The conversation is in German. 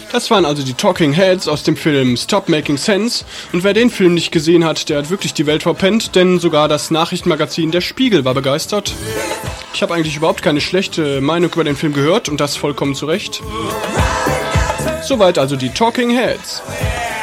Das waren also die Talking Heads aus dem Film Stop Making Sense. Und wer den Film nicht gesehen hat, der hat wirklich die Welt verpennt, denn sogar das Nachrichtenmagazin Der Spiegel war begeistert. Ich habe eigentlich überhaupt keine schlechte Meinung über den Film gehört und das vollkommen zu Recht. Soweit also die Talking Heads.